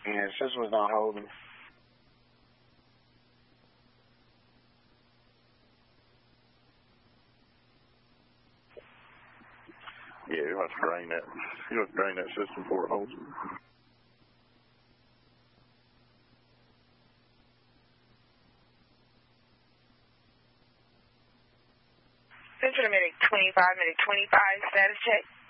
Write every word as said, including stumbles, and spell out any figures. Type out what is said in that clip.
Yeah, the system's not holding. Yeah, you have to drain that. You have to drain that system before it holds. Central Medic twenty-five, Medic twenty-five, status check.